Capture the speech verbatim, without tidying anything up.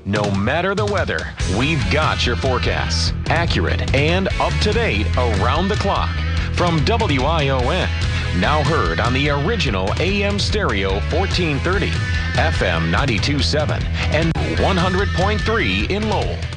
No matter the weather, we've got your forecasts. Accurate and up-to-date around the clock. From W I O N. Now heard on the original A M stereo fourteen thirty, F M ninety-two point seven, and one hundred point three in Lowell.